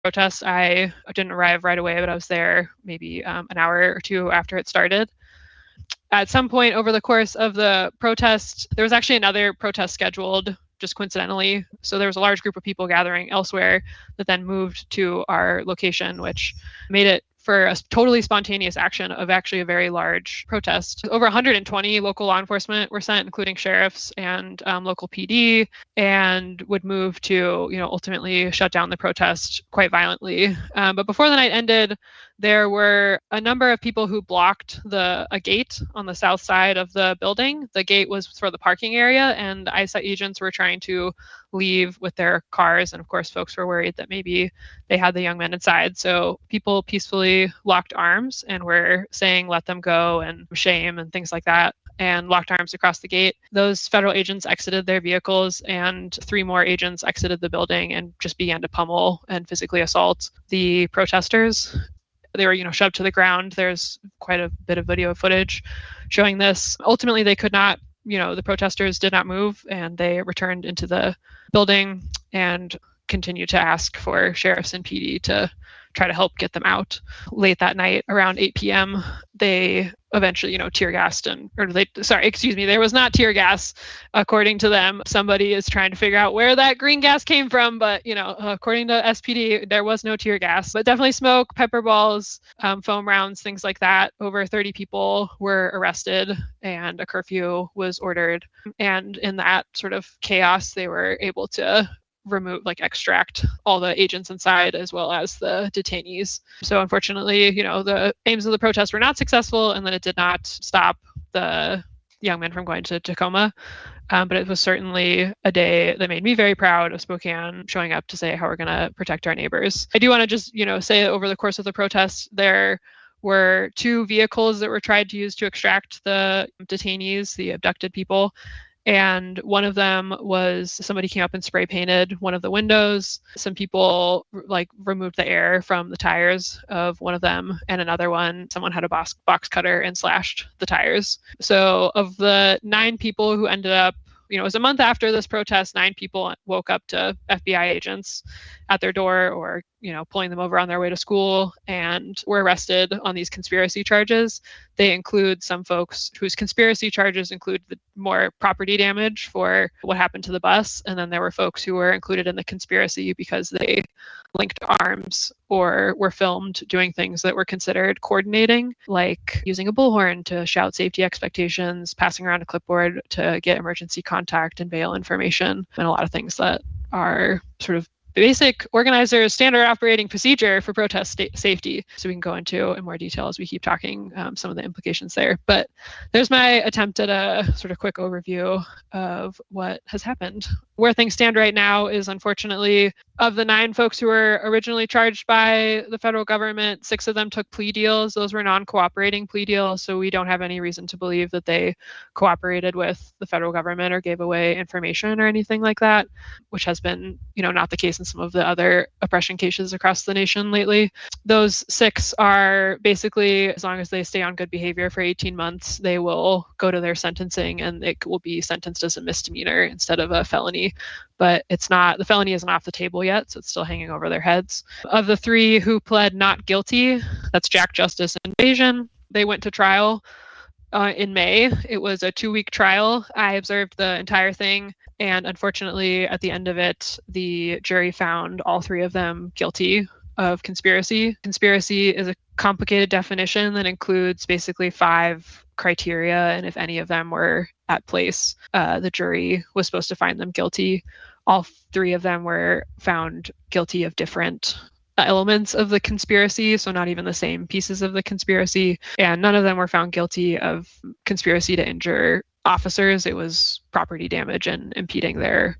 protest. I didn't arrive right away, but I was there maybe an hour or two after it started. At some point over the course of the protest, there was actually another protest scheduled, just coincidentally. So there was a large group of people gathering elsewhere that then moved to our location, which made it for a totally spontaneous action of actually a very large protest. Over 120 local law enforcement were sent, including sheriffs and local PD, and would move to, ultimately shut down the protest quite violently. But before the night ended, there were a number of people who blocked a gate on the south side of the building. The gate was for the parking area, and ICE agents were trying to leave with their cars. And of course, folks were worried that maybe they had the young men inside. So people peacefully locked arms and were saying, let them go, and shame and things like that, and locked arms across the gate. Those federal agents exited their vehicles, and 3 more agents exited the building and just began to pummel and physically assault the protesters. They were, shoved to the ground. There's quite a bit of video footage showing this. Ultimately, they could not, the protesters did not move, and they returned into the building and continued to ask for sheriffs and PD to try to help get them out. Late that night, around 8 p.m., they eventually, tear gassed there was not tear gas, according to them. Somebody is trying to figure out where that green gas came from, but, according to SPD, there was no tear gas, but definitely smoke, pepper balls, foam rounds, things like that. Over 30 people were arrested, and a curfew was ordered. And in that sort of chaos, they were able to extract all the agents inside as well as the detainees. So unfortunately, the aims of the protest were not successful, and then it did not stop the young men from going to Tacoma. But it was certainly a day that made me very proud of Spokane, showing up to say how we're going to protect our neighbors. I do want to just, say over the course of the protest, there were 2 vehicles that were tried to use to extract the detainees, the abducted people. And one of them was somebody came up and spray painted one of the windows. Some people removed the air from the tires of one of them, and another one, someone had a box cutter and slashed the tires. So of the 9 people who ended up, it was a month after this protest, 9 people woke up to FBI agents at their door or, pulling them over on their way to school, and were arrested on these conspiracy charges. They include some folks whose conspiracy charges include the more property damage for what happened to the bus. And then there were folks who were included in the conspiracy because they linked arms or were filmed doing things that were considered coordinating, like using a bullhorn to shout safety expectations, passing around a clipboard to get emergency contact and bail information, and a lot of things that are sort of basic organizers' standard operating procedure for protest safety. So we can go into in more detail as we keep talking some of the implications there. But there's my attempt at a sort of quick overview of what has happened. Where things stand right now is, unfortunately, of the 9 folks who were originally charged by the federal government, 6 of them took plea deals. Those were non-cooperating plea deals, so we don't have any reason to believe that they cooperated with the federal government or gave away information or anything like that, which has been, not the case in some of the other oppression cases across the nation lately. Those 6 are basically, as long as they stay on good behavior for 18 months, they will go to their sentencing, and it will be sentenced as a misdemeanor instead of a felony. But the felony isn't off the table yet, so it's still hanging over their heads. Of the 3 who pled not guilty, that's Jack, Justice, and Bayesian, they went to trial in May. It was a 2-week trial. I observed the entire thing, and unfortunately, at the end of it, the jury found all 3 of them guilty of conspiracy. Conspiracy is a complicated definition that includes basically 5 criteria, and if any of them were at place, the jury was supposed to find them guilty. All 3 of them were found guilty of different elements of the conspiracy, so not even the same pieces of the conspiracy, and none of them were found guilty of conspiracy to injure officers. It was property damage and impeding their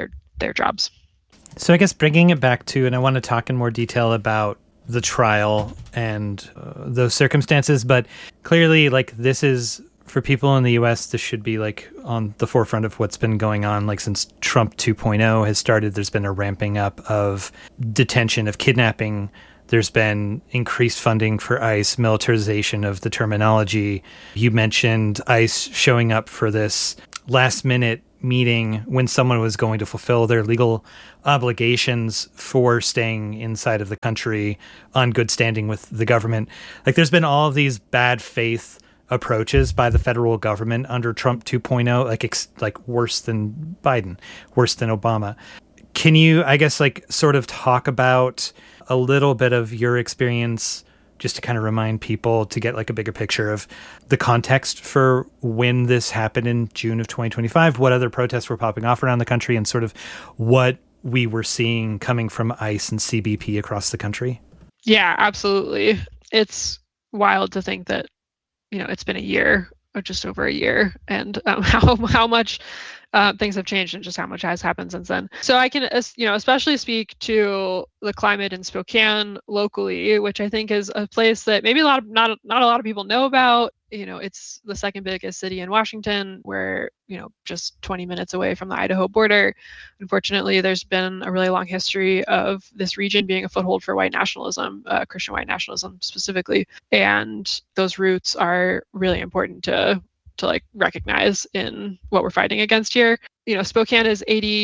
jobs. So I guess bringing it back to, and I want to talk in more detail about the trial and those circumstances, but clearly, this is, for people in the U.S., this should be on the forefront of what's been going on. Since Trump 2.0 has started, there's been a ramping up of detention, of kidnapping. There's been increased funding for ICE, militarization of the terminology. You mentioned ICE showing up for this last minute meeting when someone was going to fulfill their legal obligations for staying inside of the country on good standing with the government. Like, there's been all of these bad faith approaches by the federal government under Trump 2.0, like worse than Biden, worse than Obama. Can you, I guess, like sort of talk about a little bit of your experience just to kind of remind people to get like a bigger picture of the context for when this happened in June of 2025, what other protests were popping off around the country, and sort of what we were seeing coming from ICE and CBP across the country? Yeah, absolutely. It's wild to think that, it's been a year, or just over a year, and how much things have changed and just how much has happened since then. So I can, especially speak to the climate in Spokane locally, which I think is a place that maybe not a lot of people know about. It's the second biggest city in Washington. We're, just 20 minutes away from the Idaho border. Unfortunately, there's been a really long history of this region being a foothold for white nationalism, Christian white nationalism specifically. And those roots are really important to like recognize in what we're fighting against here. Spokane is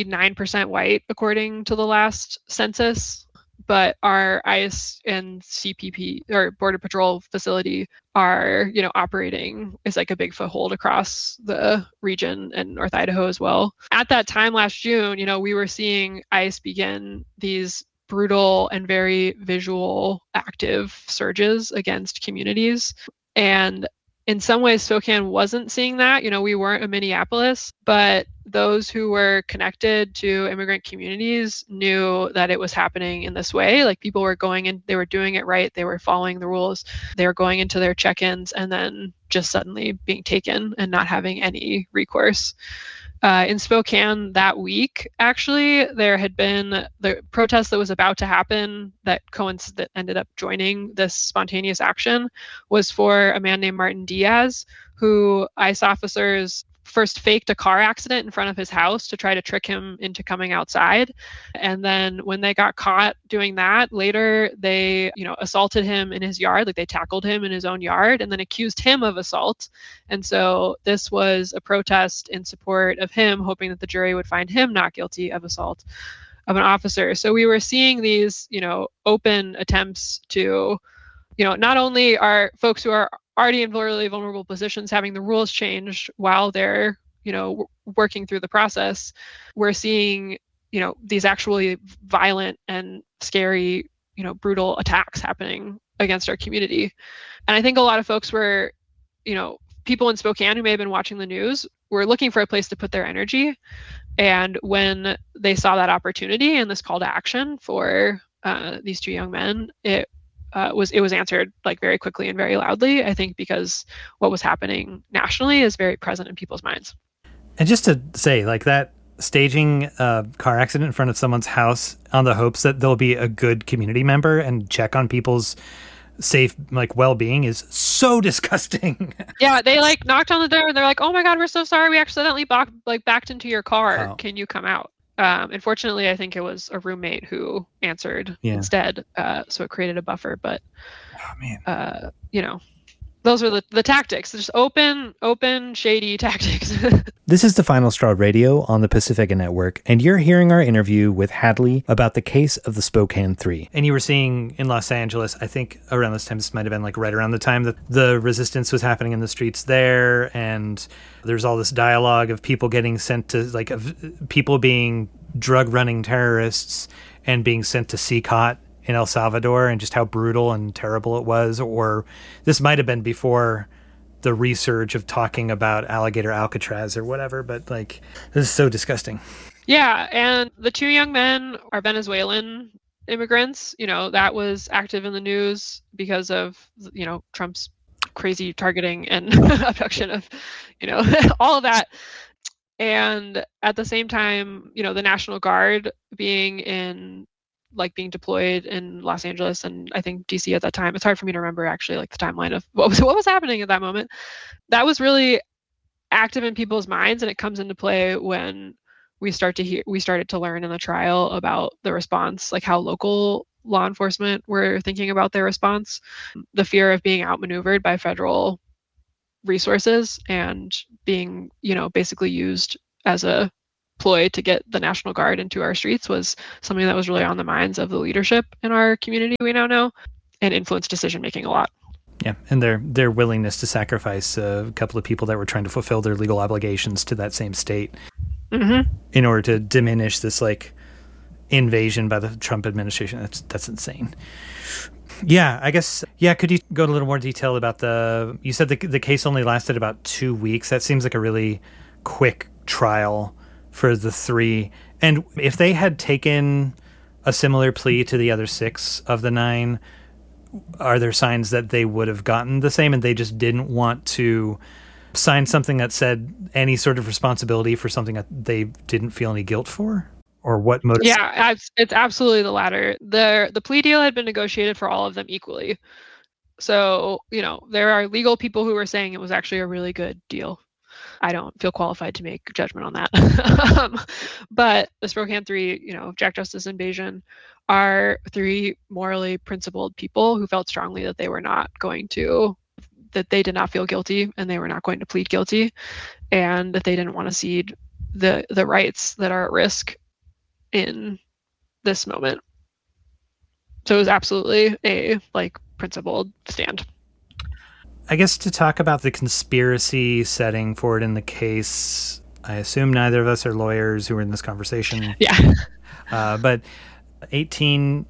89% white according to the last census, but our ICE and CPP or Border Patrol facility are, operating as like a big foothold across the region and North Idaho as well. At that time last June, we were seeing ICE begin these brutal and very visual active surges against communities. And in some ways, Spokane wasn't seeing that. We weren't a Minneapolis, but those who were connected to immigrant communities knew that it was happening in this way. Like, people were going in, they were doing it right, they were following the rules, they were going into their check-ins and then just suddenly being taken and not having any recourse. In Spokane that week, actually, there had been the protest that was about to happen that ended up joining this spontaneous action was for a man named Martin Diaz, who ICE officers first faked a car accident in front of his house to try to trick him into coming outside. And then when they got caught doing that, later they, assaulted him in his yard, like they tackled him in his own yard and then accused him of assault. And so this was a protest in support of him, hoping that the jury would find him not guilty of assault of an officer. So we were seeing these, open attempts to, not only are folks who are already in really vulnerable positions having the rules changed while they're, working through the process, we're seeing, these actually violent and scary, brutal attacks happening against our community. And I think a lot of folks were, people in Spokane who may have been watching the news were looking for a place to put their energy. And when they saw that opportunity and this call to action for these two young men, it was answered like very quickly and very loudly, I think, because what was happening nationally is very present in people's minds. And just to say, like, that staging a car accident in front of someone's house on the hopes that they'll be a good community member and check on people's safe, like, well-being is so disgusting. Yeah, they like knocked on the door and they're like, "Oh my God, we're so sorry. We accidentally backed into your car. Oh. Can you come out?" Unfortunately, I think it was a roommate who answered instead, so it created a buffer. But, those are the tactics. Just open, shady tactics. This is the Final Straw Radio on the Pacifica Network, and you're hearing our interview with Hadley about the case of the Spokane Three. And you were seeing in Los Angeles, I think around this time, this might have been like right around the time that the resistance was happening in the streets there, and there's all this dialogue of people getting sent to, like, of people being drug-running terrorists and being sent to CCOT in El Salvador, and just how brutal and terrible it was. Or this might have been before the resurge of talking about alligator Alcatraz or whatever, but like, this is so disgusting. Yeah, and the two young men are Venezuelan immigrants. That was active in the news because of, Trump's crazy targeting and abduction of, all of that. And at the same time, the National Guard being deployed in Los Angeles and I think DC at that time. It's hard for me to remember actually, like, the timeline of what was happening at that moment. That was really active in people's minds, and it comes into play when we started to learn in the trial about the response, like how local law enforcement were thinking about their response, the fear of being outmaneuvered by federal resources and being, basically used as a ploy to get the National Guard into our streets was something that was really on the minds of the leadership in our community, we now know, and influenced decision making a lot. Yeah, and their willingness to sacrifice a couple of people that were trying to fulfill their legal obligations to that same state in order to diminish this like invasion by the Trump administration. That's insane. Yeah, I guess. Yeah, could you go into a little more detail about you said the case only lasted about 2 weeks. That seems like a really quick trial for the three. And if they had taken a similar plea to the other 6 of the 9, are there signs that they would have gotten the same and they just didn't want to sign something that said any sort of responsibility for something that they didn't feel any guilt for? Or what motive? Yeah, it's absolutely the latter. The plea deal had been negotiated for all of them equally. So, there are legal people who were saying it was actually a really good deal. I don't feel qualified to make judgment on that. But the Spokane 3, Jack Justice and Bajan are 3 morally principled people who felt strongly that they were not going to, that they did not feel guilty and they were not going to plead guilty, and that they didn't want to cede the rights that are at risk in this moment. So it was absolutely a principled stand. I guess to talk about the conspiracy setting for it in the case, I assume neither of us are lawyers who are in this conversation. Yeah. But 18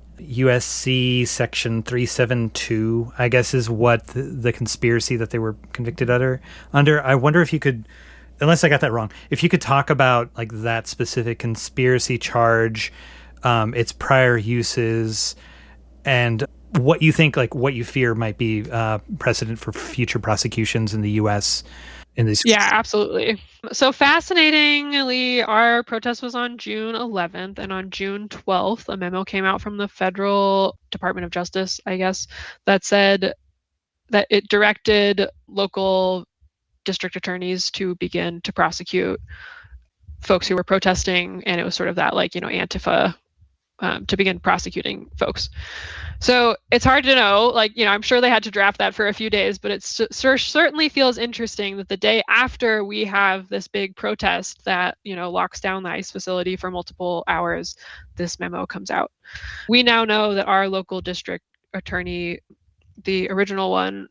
USC section 372, I guess, is what the conspiracy that they were convicted under. I wonder if you could, unless I got that wrong, if you could talk about that specific conspiracy charge, its prior uses, and what you think, what you fear might be precedent for future prosecutions in the U.S. in these. Yeah, absolutely. So fascinatingly, our protest was on June 11th, and on June 12th, a memo came out from the Federal Department of Justice, I guess, that said that it directed local district attorneys to begin to prosecute folks who were protesting, and it was sort of that Antifa to begin prosecuting folks. So it's hard to know, I'm sure they had to draft that for a few days, but it certainly feels interesting that the day after we have this big protest that, locks down the ICE facility for multiple hours, this memo comes out. We now know that our local district attorney, the original one,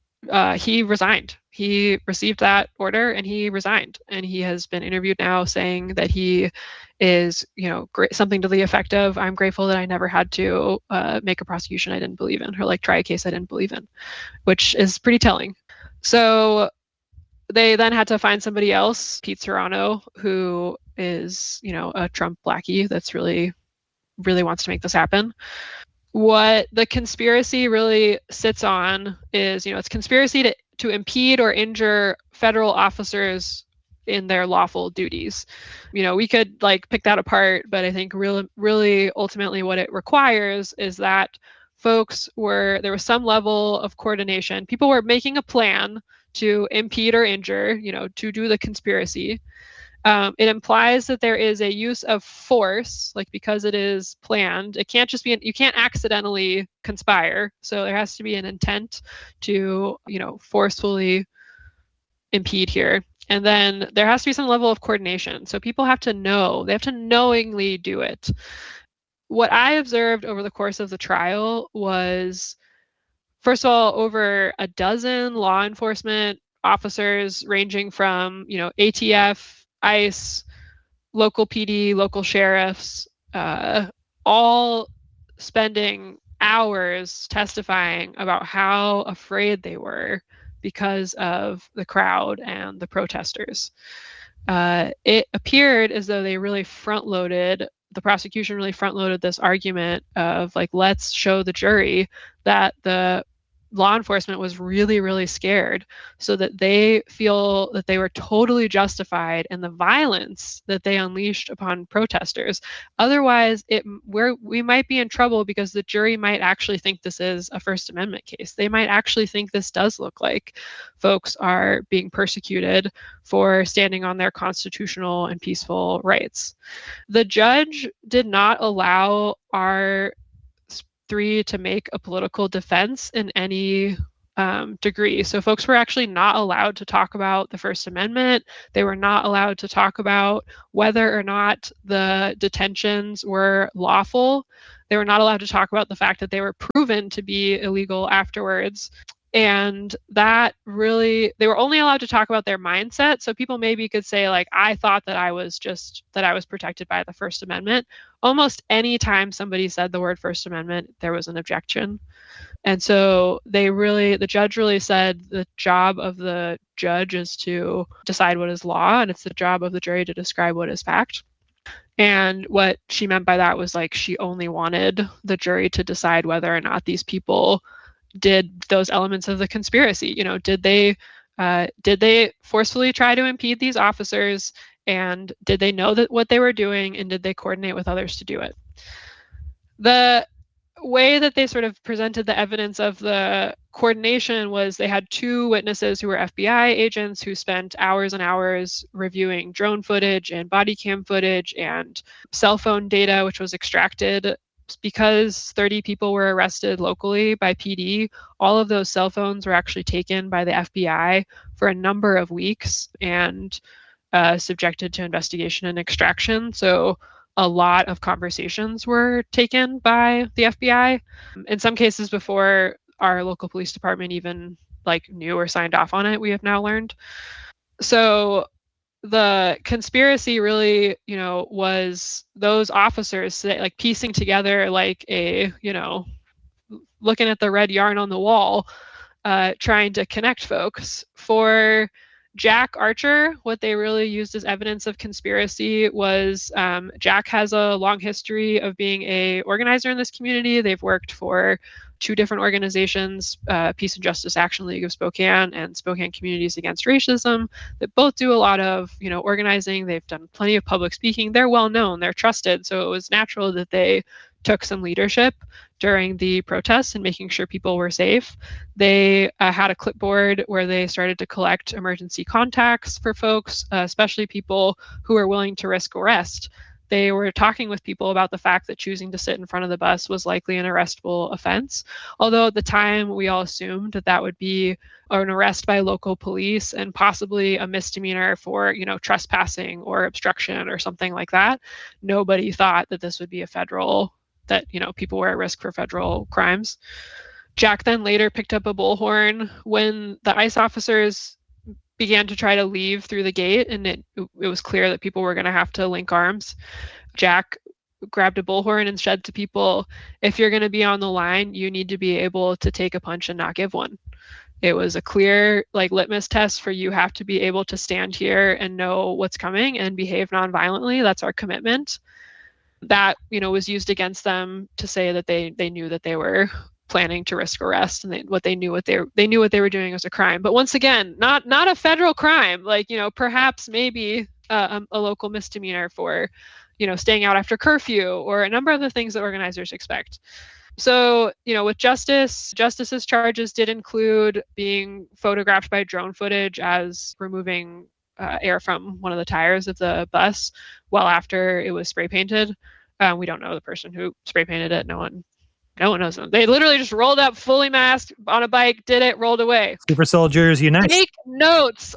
he resigned. He received that order and he resigned. And he has been interviewed now saying that he is, something to the effect of, I'm grateful that I never had to make a prosecution I didn't believe in, or try a case I didn't believe in, which is pretty telling. So they then had to find somebody else, Pete Serrano, who is, a Trump blackie that's really, really wants to make this happen. What the conspiracy really sits on is, it's conspiracy to impede or injure federal officers in their lawful duties. We could pick that apart, but I think really ultimately what it requires is that there was some level of coordination. People were making a plan to impede or injure, to do the conspiracy. It implies that there is a use of force, because it is planned. It can't just be, you can't accidentally conspire. So there has to be an intent to, forcefully impede here. And then there has to be some level of coordination. So people have to know, they have to knowingly do it. What I observed over the course of the trial was, first of all, over a dozen law enforcement officers ranging from, ATF, ICE, local PD, local sheriffs, all spending hours testifying about how afraid they were because of the crowd and the protesters. It appeared as though they really the prosecution really front-loaded this argument of let's show the jury that the law enforcement was really, really scared, so that they feel that they were totally justified in the violence that they unleashed upon protesters. Otherwise, we might be in trouble, because the jury might actually think this is a First Amendment case. They might actually think this does look like folks are being persecuted for standing on their constitutional and peaceful rights. The judge did not allow our 3 to make a political defense in any degree. So folks were actually not allowed to talk about the First Amendment. They were not allowed to talk about whether or not the detentions were lawful. They were not allowed to talk about the fact that they were proven to be illegal afterwards. And that really, they were only allowed to talk about their mindset. So people maybe could say, like, I thought that I was protected by the First Amendment. Almost any time somebody said the word First Amendment, there was an objection. And so the judge really said the job of the judge is to decide what is law, and it's the job of the jury to describe what is fact. And what she meant by that was, like, she only wanted the jury to decide whether or not these people did those elements of the conspiracy. Did they forcefully try to impede these officers, and did they know that what they were doing, and did they coordinate with others to do it? The way that they sort of presented the evidence of the coordination was they had two witnesses who were FBI agents who spent hours and hours reviewing drone footage and body cam footage and cell phone data, which was extracted. Because 30 people were arrested locally by PD, all of those cell phones were actually taken by the FBI for a number of weeks and subjected to investigation and extraction. So a lot of conversations were taken by the FBI. In some cases before our local police department even knew or signed off on it, we have now learned. So the conspiracy really, was those officers piecing together looking at the red yarn on the wall, trying to connect folks. For Jack Archer, what they really used as evidence of conspiracy was Jack has a long history of being an organizer in this community. They've worked for two different organizations, Peace and Justice Action League of Spokane and Spokane Communities Against Racism, that both do a lot of organizing. They've done plenty of public speaking. They're well known, they're trusted. So it was natural that they took some leadership during the protests and making sure people were safe. They had a clipboard where they started to collect emergency contacts for folks, especially people who were willing to risk arrest. They were talking with people about the fact that choosing to sit in front of the bus was likely an arrestable offense. Although at the time we all assumed that that would be an arrest by local police and possibly a misdemeanor for, trespassing or obstruction or something like that. Nobody thought that this would be that people were at risk for federal crimes. Jack then later picked up a bullhorn when the ICE officers began to try to leave through the gate, and it was clear that people were going to have to link arms. Jack grabbed a bullhorn and said to people, if you're going to be on the line, you need to be able to take a punch and not give one. It was a clear litmus test for you have to be able to stand here and know what's coming and behave nonviolently. That's our commitment. That was used against them to say that they knew that they were planning to risk arrest, and they knew what they were doing was a crime. But once again, not a federal crime. Perhaps maybe a local misdemeanor for staying out after curfew or a number of the things that organizers expect. So with Justice's charges did include being photographed by drone footage as removing air from one of the tires of the bus well after it was spray painted. We don't know the person who spray painted it. No one knows them. They literally just rolled up fully masked on a bike, did it, rolled away. Super soldiers unite. Take notes.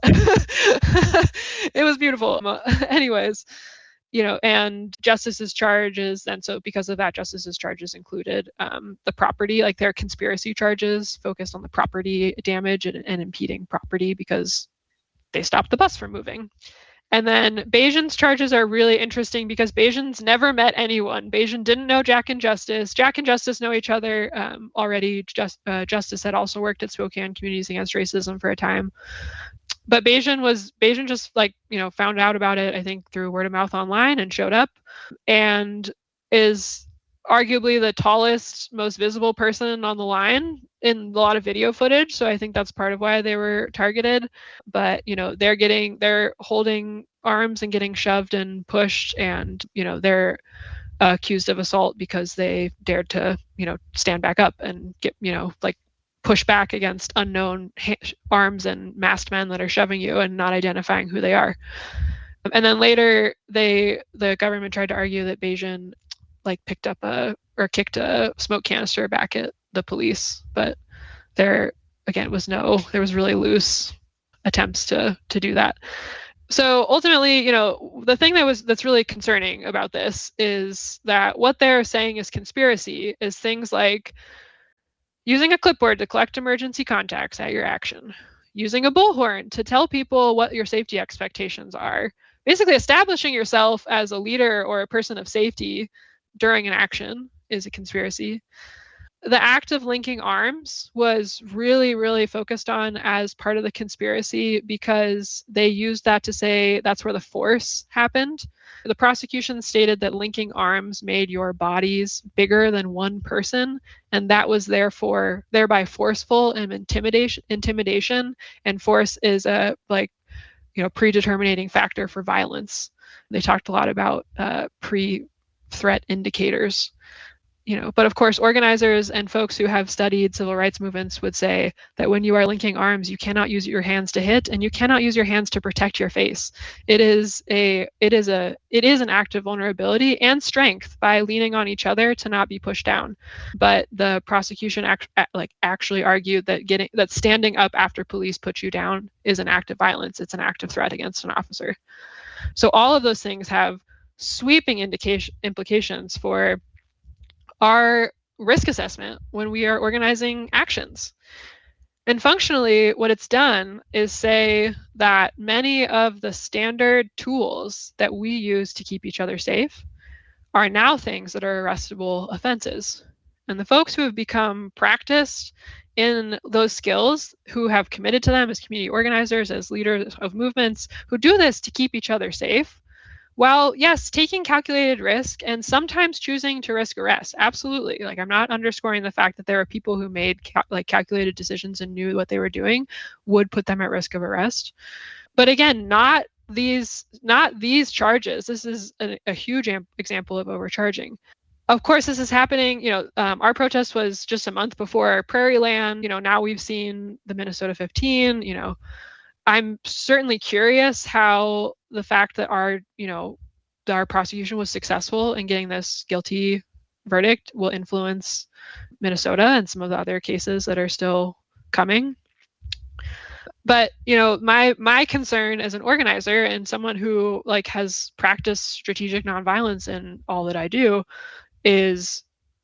It was beautiful. Anyways, and Justice's charges, and so because of that, Justice's charges included the property, their conspiracy charges focused on the property damage and impeding property because they stopped the bus from moving. And then Bajan's charges are really interesting because Bajan's never met anyone. Bajan didn't know Jack and Justice. Jack and Justice know each other already. Justice had also worked at Spokane Communities Against Racism for a time. But Bajan just found out about it, I think, through word of mouth online and showed up, and is arguably the tallest, most visible person on the line in a lot of video footage. So I think that's part of why they were targeted. But, they're holding arms and getting shoved and pushed, and, they're accused of assault because they dared to, stand back up and get, push back against unknown arms and masked men that are shoving you and not identifying who they are. And then later, the government tried to argue that Bajan kicked a smoke canister back at the police, but again, there was really loose attempts to do that. So ultimately, the thing that's really concerning about this is that what they're saying is conspiracy is things like using a clipboard to collect emergency contacts at your action, using a bullhorn to tell people what your safety expectations are, basically establishing yourself as a leader or a person of safety during an action is a conspiracy. The act of linking arms was really, really focused on as part of the conspiracy because they used that to say that's where the force happened. The prosecution stated that linking arms made your bodies bigger than one person, and that was thereby forceful and intimidation, and force is a predetermining factor for violence. They talked a lot about pre-threat indicators. But of course, organizers and folks who have studied civil rights movements would say that when you are linking arms, you cannot use your hands to hit, and you cannot use your hands to protect your face. It is an act of vulnerability and strength by leaning on each other to not be pushed down. But the prosecution actually argued that standing up after police put you down is an act of violence. It's an act of threat against an officer. So all of those things have sweeping implications for our risk assessment when we are organizing actions. And functionally, what it's done is say that many of the standard tools that we use to keep each other safe are now things that are arrestable offenses. And the folks who have become practiced in those skills, who have committed to them as community organizers, as leaders of movements, who do this to keep each other safe, while, yes, taking calculated risk and sometimes choosing to risk arrest, absolutely. I'm not underscoring the fact that there are people who made calculated decisions and knew what they were doing would put them at risk of arrest. But again, not these charges. This is a huge example of overcharging. Of course, this is happening. Our protest was just a month before Prairieland. Now we've seen the Minnesota 15. I'm certainly curious how the fact that our prosecution was successful in getting this guilty verdict will influence Minnesota and some of the other cases that are still coming. But my concern as an organizer and someone who has practiced strategic nonviolence in all that I do is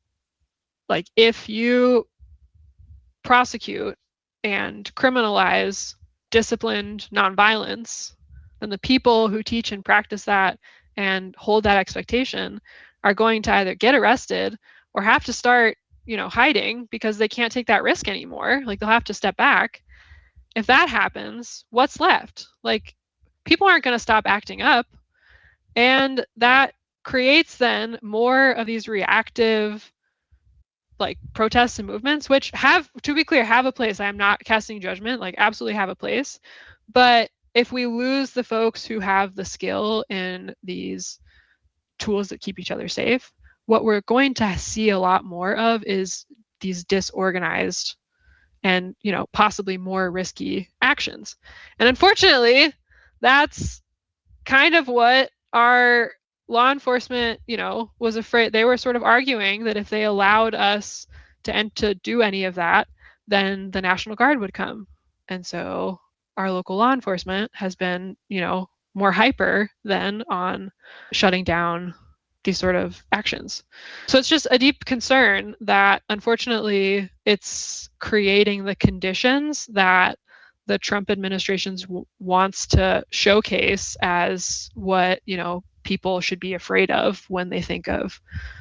if you prosecute and criminalize disciplined nonviolence, then the people who teach and practice that and hold that expectation are going to either get arrested or have to start, hiding because they can't take that risk anymore. They'll have to step back. If that happens, what's left? People aren't going to stop acting up. And that creates then more of these reactive protests and movements, which to be clear, have a place. I am not casting judgment, absolutely have a place. But if we lose the folks who have the skill in these tools that keep each other safe, what we're going to see a lot more of is these disorganized and, possibly more risky actions. And unfortunately, that's kind of what our law enforcement, was afraid. They were sort of arguing that if they allowed us to do any of that, then the National Guard would come. And so our local law enforcement has been, more hyper than on shutting down these sort of actions. So it's just a deep concern that unfortunately it's creating the conditions that the Trump administration wants to showcase as what, people should be afraid of when they think of,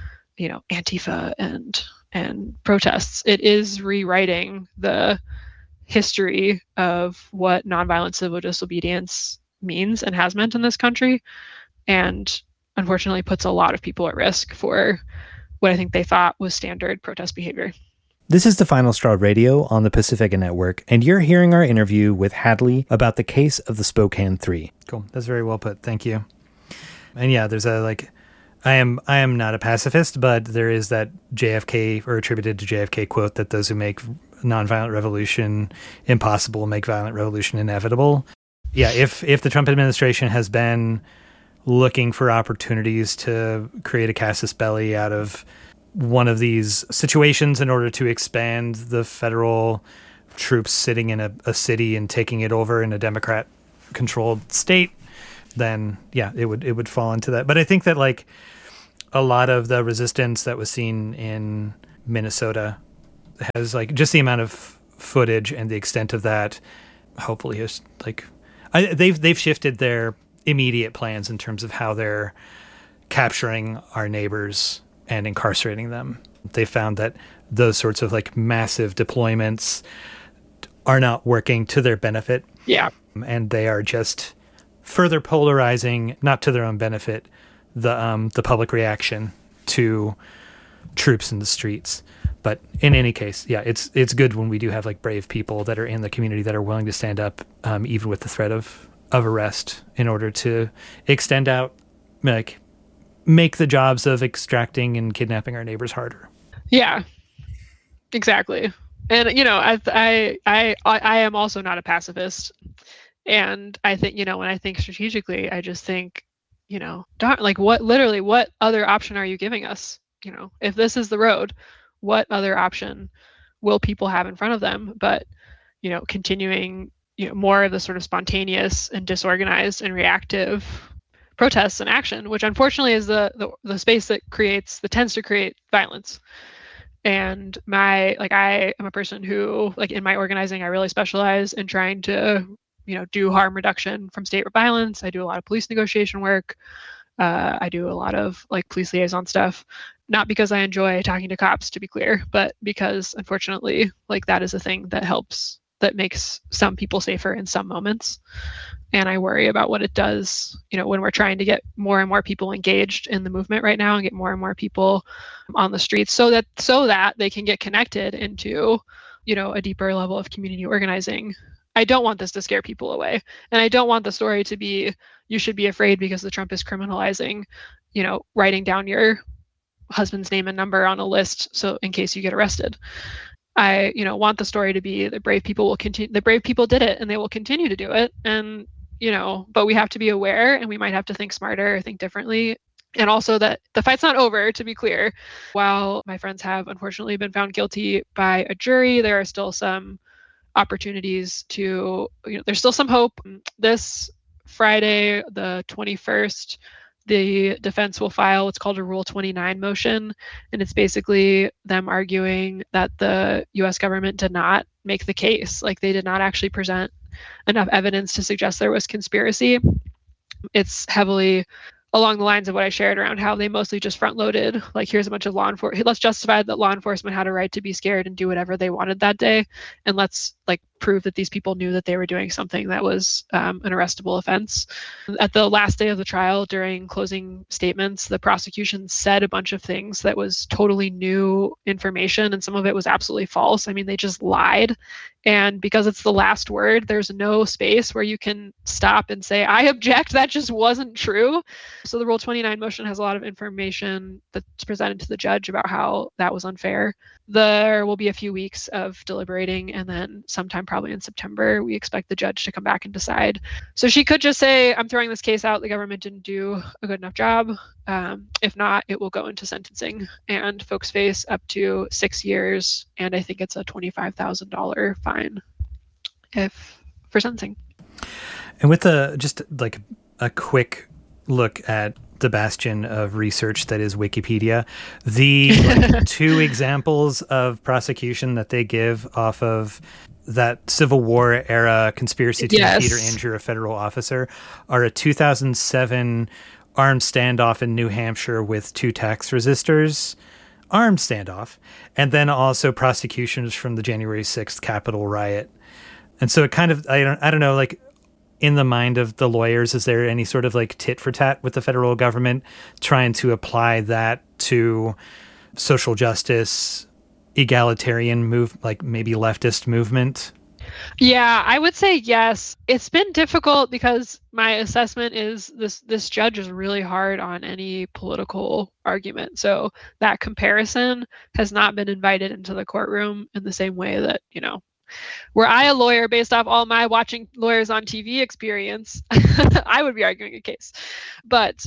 Antifa and protests. It is rewriting the history of what nonviolent civil disobedience means and has meant in this country, and unfortunately puts a lot of people at risk for what I think they thought was standard protest behavior. This is the Final Straw Radio on the Pacifica Network, and you're hearing our interview with Hadley about the case of the Spokane Three. Cool. That's very well put. Thank you. And yeah, there's I am not a pacifist, but there is that JFK or attributed to JFK quote that those who make nonviolent revolution impossible make violent revolution inevitable. Yeah, if the Trump administration has been looking for opportunities to create a casus belli out of one of these situations in order to expand the federal troops sitting in a city and taking it over in a Democrat-controlled state, then yeah, it would fall into that. But I think that like a lot of the resistance that was seen in Minnesota has like just the amount of footage and the extent of that hopefully has like they've shifted their immediate plans in terms of how they're capturing our neighbors and incarcerating them. They found that those sorts of like massive deployments are not working to their benefit. Yeah. And they are just further polarizing, not to their own benefit, the public reaction to troops in the streets. But in any case, yeah, it's good when we do have like brave people that are in the community that are willing to stand up, even with the threat of arrest, in order to extend out, like make the jobs of extracting and kidnapping our neighbors harder. Yeah, exactly. And you know, I am also not a pacifist, and I think, you know, when I think strategically, I just think, you know, like what other option are you giving us? You know, if this is the road, what other option will people have in front of them but, you know, continuing, you know, more of the sort of spontaneous and disorganized and reactive protests and action, which unfortunately is the space that tends to create violence. And I am a person who, like, in my organizing, I really specialize in trying to, you know, do harm reduction from state violence. I do a lot of police negotiation work. I do a lot of like police liaison stuff, not because I enjoy talking to cops, to be clear, but because unfortunately, like, that is a thing that makes some people safer in some moments. And I worry about what it does, you know, when we're trying to get more and more people engaged in the movement right now and get more and more people on the streets so that they can get connected into, you know, a deeper level of community organizing. I don't want this to scare people away. And I don't want the story to be, you should be afraid because the Trump is criminalizing, you know, writing down your husband's name and number on a list so in case you get arrested. I, you know, want the story to be the brave people did it and they will continue to do it. And, you know, but we have to be aware and we might have to think smarter or think differently. And also that the fight's not over, to be clear. While my friends have unfortunately been found guilty by a jury, there are still some opportunities to, you know, there's still some hope. This Friday, the 21st, the defense will file what's called a Rule 29 motion. And it's basically them arguing that the US government did not make the case. Like, they did not actually present enough evidence to suggest there was conspiracy. It's heavily along the lines of what I shared around how they mostly just front-loaded, like, here's a bunch of law enforcement, let's justify that law enforcement had a right to be scared and do whatever they wanted that day, and let's, like, prove that these people knew that they were doing something that was an arrestable offense. At the last day of the trial, during closing statements, the prosecution said a bunch of things that was totally new information, and some of it was absolutely false. I mean, they just lied. And because it's the last word, there's no space where you can stop and say, I object, that just wasn't true. So the Rule 29 motion has a lot of information that's presented to the judge about how that was unfair. There will be a few weeks of deliberating, and then sometime probably in September, we expect the judge to come back and decide. So she could just say, I'm throwing this case out, the government didn't do a good enough job. If not, it will go into sentencing, and folks face up to 6 years, and I think it's a $25,000 fine for sentencing. And with just like a quick look at the bastion of research that is Wikipedia, the like, two examples of prosecution that they give off of that Civil War era conspiracy to defeat or injure a federal officer are a 2007 armed standoff in New Hampshire with 2 tax resistors, armed standoff, and then also prosecutions from the January 6th Capitol riot. And so it kind of, I don't know, like, in the mind of the lawyers, is there any sort of like tit for tat with the federal government trying to apply that to social justice, egalitarian like maybe leftist movement? Yeah, I would say yes. It's been difficult because my assessment is this judge is really hard on any political argument. So that comparison has not been invited into the courtroom in the same way that, you know, were I a lawyer based off all my watching lawyers on TV experience, I would be arguing a case. But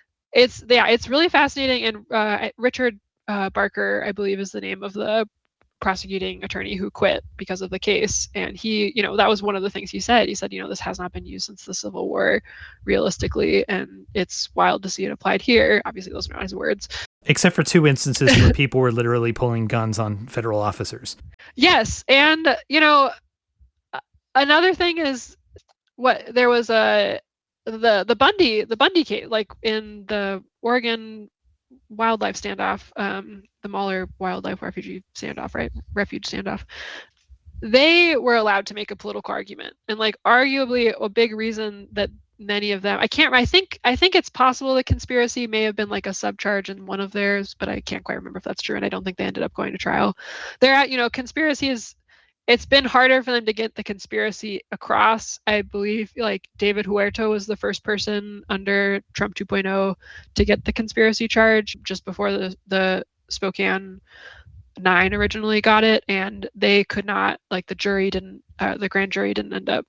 it's really fascinating. And Richard Barker, I believe, is the name of the prosecuting attorney who quit because of the case. And he, that was one of the things he said. He said, this has not been used since the Civil War, realistically, and it's wild to see it applied here. Obviously, those are not his words. Except for 2 instances where people were literally pulling guns on federal officers. Yes, and another thing is there was the Bundy case, like in the Oregon wildlife standoff, the Mahler wildlife refuge standoff. They were allowed to make a political argument, and like arguably a big reason that many of them, I think it's possible that conspiracy may have been like a subcharge in one of theirs, but I can't quite remember if that's true, and I don't think they ended up going to trial. Conspiracy it's been harder for them to get the conspiracy across. I believe like David Huerta was the first person under Trump 2.0 to get the conspiracy charge just before the Spokane 9 originally got it, and they could not, like the grand jury didn't end up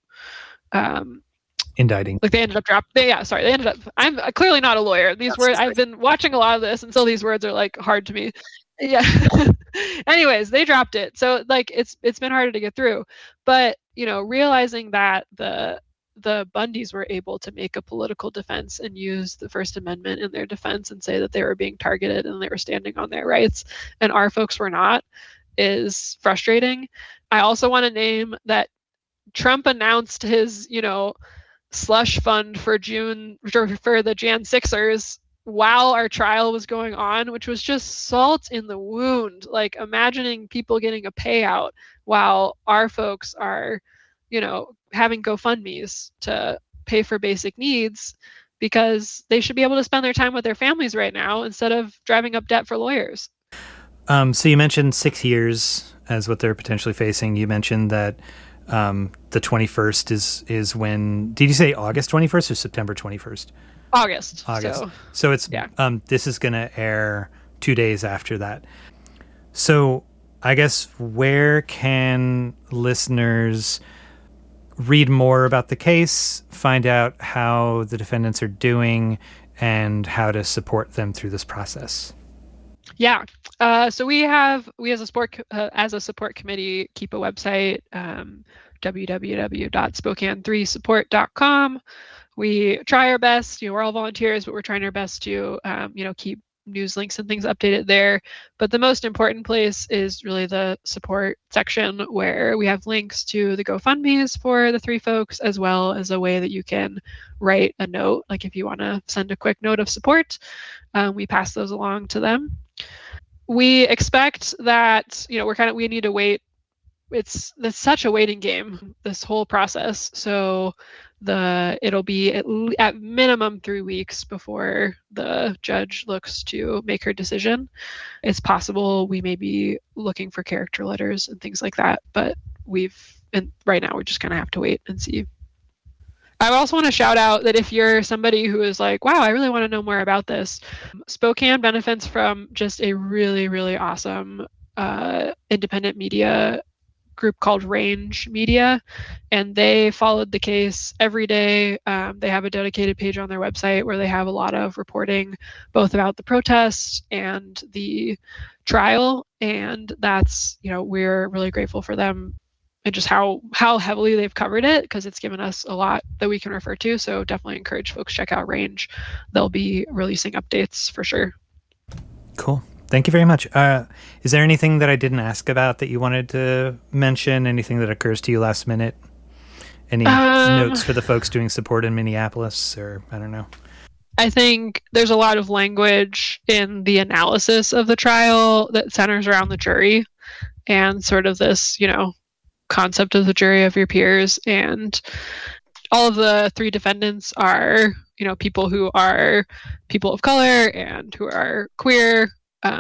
indicting. Like they ended up they ended up, I'm clearly not a lawyer. I've been watching a lot of this, and so these words are like hard to me. Yeah. Anyways, they dropped it. So like it's been harder to get through. But, realizing that the Bundys were able to make a political defense and use the First Amendment in their defense and say that they were being targeted and they were standing on their rights, and our folks were not, is frustrating. I also want to name that Trump announced his, slush fund for the Jan 6ers while our trial was going on, which was just salt in the wound. Like imagining people getting a payout while our folks are, having GoFundMes to pay for basic needs, because they should be able to spend their time with their families right now instead of driving up debt for lawyers. So you mentioned 6 years as what they're potentially facing. You mentioned that the 21st is when, did you say August 21st or September 21st? August. So it's this is going to air 2 days after that. So I guess where can listeners read more about the case, find out how the defendants are doing, and how to support them through this process? Yeah. So we as a support committee keep a website, www.spokane3support.com. We try our best, we're all volunteers, but we're trying our best to, keep news links and things updated there. But the most important place is really the support section, where we have links to the GoFundMes for the 3 folks, as well as a way that you can write a note. Like if you want to send a quick note of support, we pass those along to them. We expect that, we need to wait. It's such a waiting game, this whole process. So it'll be at minimum 3 weeks before the judge looks to make her decision. It's possible we may be looking for character letters and things like that, but right now we're just gonna have to wait and see. I also want to shout out that if you're somebody who is like, wow, I really want to know more about this, Spokane benefits from just a really, really awesome independent media group called Range Media, and they followed the case every day. They have a dedicated page on their website where they have a lot of reporting both about the protests and the trial, and that's, we're really grateful for them and just how heavily they've covered it, because it's given us a lot that we can refer to. So definitely encourage folks to check out Range. They'll be releasing updates for sure. Cool. Thank you very much. Is there anything that I didn't ask about that you wanted to mention? Anything that occurs to you last minute? Any notes for the folks doing support in Minneapolis, or I don't know? I think there's a lot of language in the analysis of the trial that centers around the jury and sort of this, concept of the jury of your peers. And all of the 3 defendants are, people who are people of color and who are queer.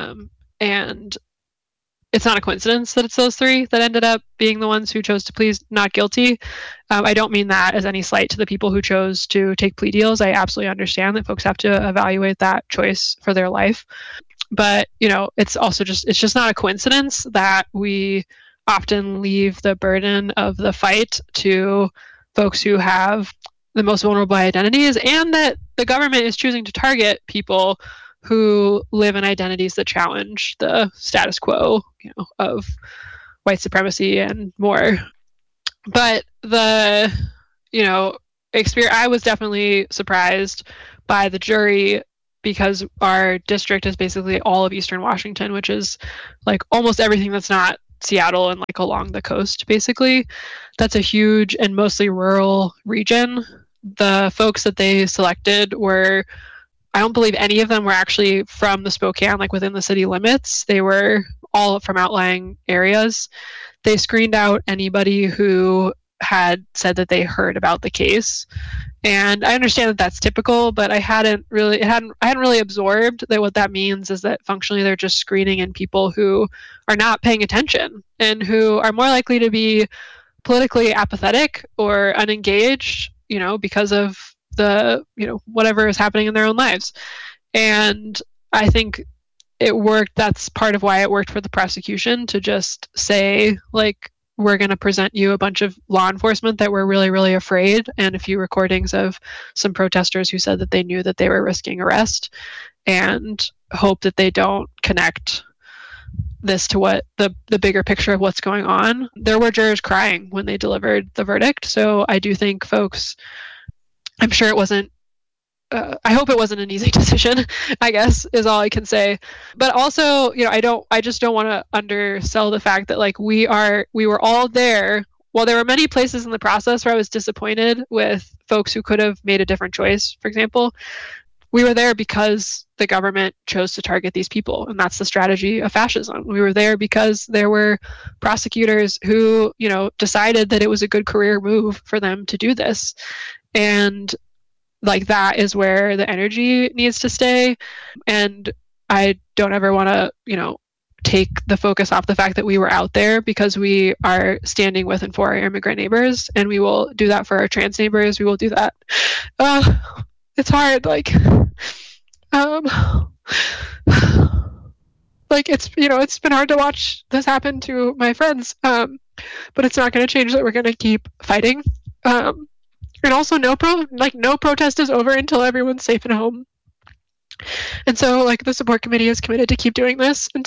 And it's not a coincidence that it's those 3 that ended up being the ones who chose to plead not guilty. I don't mean that as any slight to the people who chose to take plea deals. I absolutely understand that folks have to evaluate that choice for their life. But, it's also it's just not a coincidence that we often leave the burden of the fight to folks who have the most vulnerable identities, and that the government is choosing to target people who live in identities that challenge the status quo, of white supremacy and more. But the, experience, I was definitely surprised by the jury, because our district is basically all of Eastern Washington, which is like almost everything that's not Seattle and like along the coast, basically. That's a huge and mostly rural region. The folks that they selected were, I don't believe any of them were actually from the Spokane, like within the city limits. They were all from outlying areas. They screened out anybody who had said that they heard about the case. And I understand that that's typical, but I hadn't really absorbed that what that means is that functionally they're just screening in people who are not paying attention and who are more likely to be politically apathetic or unengaged, because of the, whatever is happening in their own lives. And I think it worked. That's part of why it worked for the prosecution to just say, like, we're going to present you a bunch of law enforcement that were really, really afraid, and a few recordings of some protesters who said that they knew that they were risking arrest, and hope that they don't connect this to what the bigger picture of what's going on. There were jurors crying when they delivered the verdict. So I do think folks, I'm sure it wasn't, I hope it wasn't an easy decision, I guess, is all I can say. But also, I just don't want to undersell the fact that like we were all there. While there were many places in the process where I was disappointed with folks who could have made a different choice, for example, we were there because the government chose to target these people, and that's the strategy of fascism. We were there because there were prosecutors who, decided that it was a good career move for them to do this. And like that is where the energy needs to stay. And I don't ever want to, take the focus off the fact that we were out there, because we are standing with and for our immigrant neighbors, and we will do that for our trans neighbors. We will do that. It's hard, like it's been hard to watch this happen to my friends, but it's not going to change that we're going to keep fighting. And also no protest is over until everyone's safe and home. And so like the support committee is committed to keep doing this until